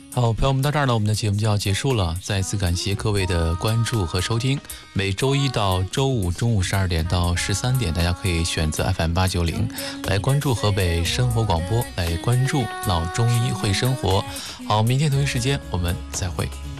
好，朋友们，到这儿呢，我们的节目就要结束了。再次感谢各位的关注和收听。每周一到周五中午12点到13点，大家可以选择 FM890来关注河北生活广播，来关注老中医会生活。好，明天同一时间我们再会。